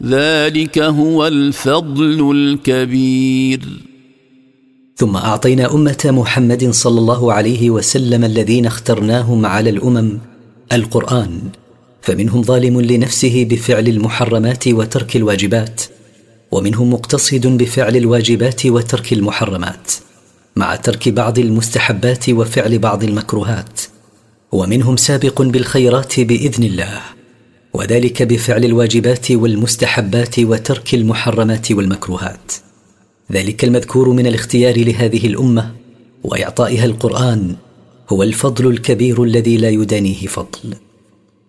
ذلك هو الفضل الكبير. ثم أعطينا أمة محمد صلى الله عليه وسلم الذين اخترناهم على الأمم القرآن، فمنهم ظالم لنفسه بفعل المحرمات وترك الواجبات، ومنهم مقتصد بفعل الواجبات وترك المحرمات مع ترك بعض المستحبات وفعل بعض المكروهات، ومنهم سابق بالخيرات بإذن الله، وذلك بفعل الواجبات والمستحبات وترك المحرمات والمكروهات. ذلك المذكور من الاختيار لهذه الأمة وإعطائها القرآن هو الفضل الكبير الذي لا يدانيه فضل.